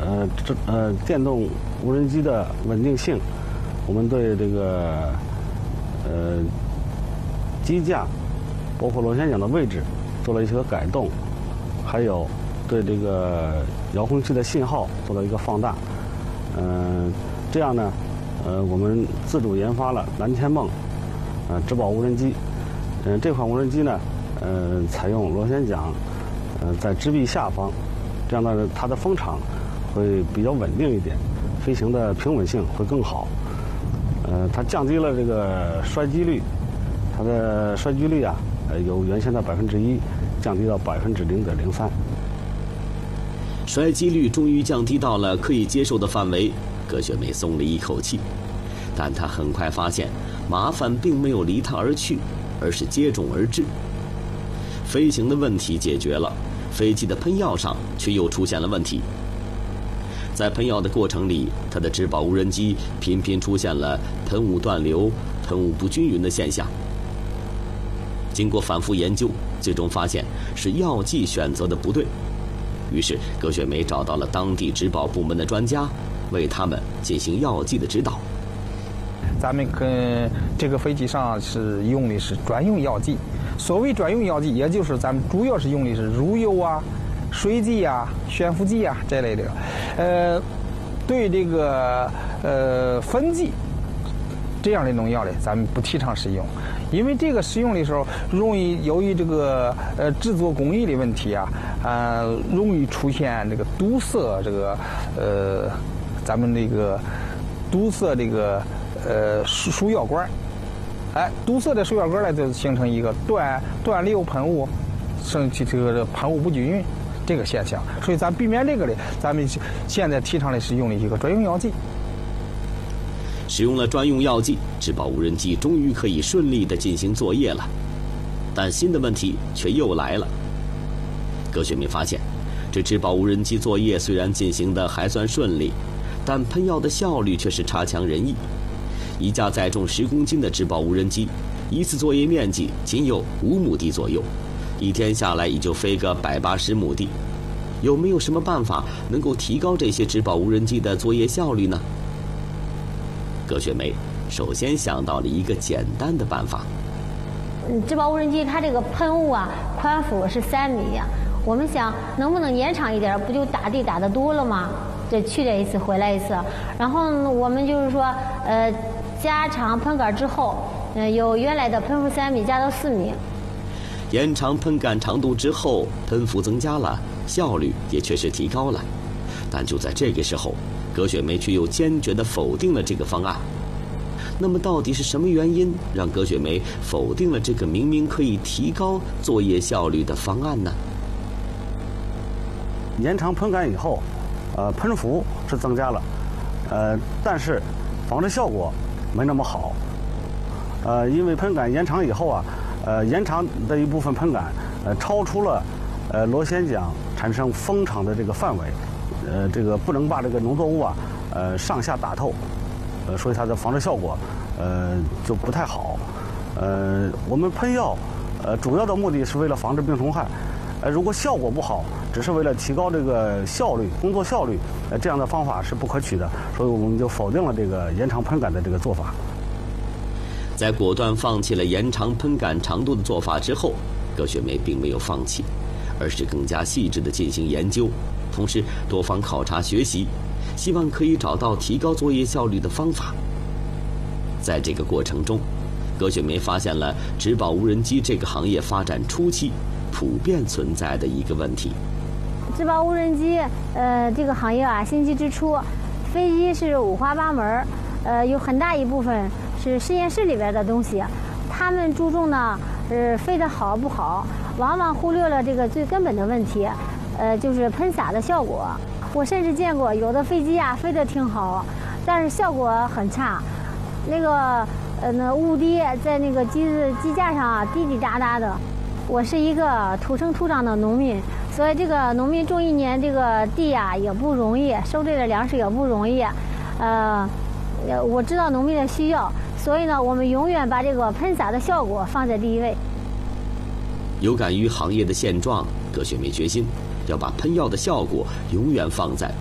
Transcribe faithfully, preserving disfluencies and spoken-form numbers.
呃这呃电动无人机的稳定性，我们对这个呃机架，包括螺旋桨的位置做了一些改动，还有对这个遥控器的信号做了一个放大。嗯、呃，这样呢，呃，我们自主研发了蓝天梦，呃，植保无人机。嗯、呃，这款无人机呢，呃，采用螺旋桨，呃，在支臂下方，这样呢，它的风场会比较稳定一点，飞行的平稳性会更好。呃，它降低了这个摔击率，它的摔击率啊，呃，由原先的百分之一降低到百分之零点零三。 摔击率终于降低到了可以接受的范围，葛雪梅松了一口气。但她很快发现，麻烦并没有离她而去，而是接踵而至。飞行的问题解决了，飞机的喷药上却又出现了问题。在喷药的过程里，它的植保无人机频频出现了喷雾断流、喷雾不均匀的现象。经过反复研究，最终发现是药剂选择的不对。于是葛雪梅找到了当地植保部门的专家，为他们进行药剂的指导。 咱们跟这个飞机上是用的是专用药剂，所谓专用药剂，也就是咱们主要是用的是乳油啊、水剂啊、悬浮剂啊这类的。呃，对这个呃粉剂这样的农药呢，咱们不提倡使用，因为这个使用的时候容易由于这个呃制作工艺的问题啊，呃容易出现这个堵塞这个呃咱们这个堵塞这个呃输输药管，哎，堵塞的输药管呢就形成一个断断流喷雾，甚至这个喷雾不均匀这个现象。所以咱避免这个呢，咱们现在提倡的是用的一个专用药剂。 使用了专用药剂，植保无人机终于可以顺利地进行作业了。但新的问题却又来了。葛雪梅发现，这植保无人机作业虽然进行得还算顺利，但喷药的效率却是差强人意。一架载重十公斤的植保无人机，一次作业面积仅有五亩地左右，一天下来也就飞个百八十亩地。有没有什么办法能够提高这些植保无人机的作业效率呢？葛雪梅首先想到了一个简单的办法。 嗯，植保无人机它这个喷雾啊，宽幅是三米呀。我们想能不能延长一点，不就打地打得多了吗？这去这一次回来一次，然后我们就是说，呃，加长喷杆之后，呃，由原来的喷幅三米加到四米。 延长喷杆长度之后，喷幅增加了，效率也确实提高了。但就在这个时候，葛雪梅却又坚决地否定了这个方案。那么到底是什么原因让葛雪梅否定了这个明明可以提高作业效率的方案呢？ 延长喷杆以后，呃，喷幅是增加了，呃，但是防治效果没那么好。呃，因为喷杆延长以后啊，呃，延长的一部分喷杆，呃，超出了呃螺旋桨产生风场的这个范围。呃，这个不能把这个农作物啊，呃，上下打透，呃，所以它的防治效果，呃，就不太好。呃，我们喷药，呃，主要的目的是为了防治病虫害。呃，如果效果不好，只是为了提高这个效率、工作效率，呃，这样的方法是不可取的。所以我们就否定了这个延长喷杆的这个做法。 在果断放弃了延长喷杆长度的做法之后，葛雪梅并没有放弃，而是更加细致地进行研究。同时多方考察学习，希望可以找到提高作业效率的方法。在这个过程中，葛雪梅发现了植保无人机这个行业发展初期普遍存在的一个问题。 植保无人机，呃，这个行业啊，兴起之初，飞机是五花八门，呃，有很大一部分是实验室里边的东西，他们注重呢，是飞得好不好，往往忽略了这个最根本的问题。呃，就是喷洒的效果。我甚至见过有的飞机啊飞得挺好，但是效果很差。那个呃，那雾滴在那个机子机架上啊滴滴答答的。我是一个土生土长的农民，所以这个农民种一年这个地啊也不容易，收这个粮食也不容易。呃，我知道农民的需要，所以呢，我们永远把这个喷洒的效果放在第一位。 有感于行业的现状，葛雪梅决心要把喷药的效果永远放在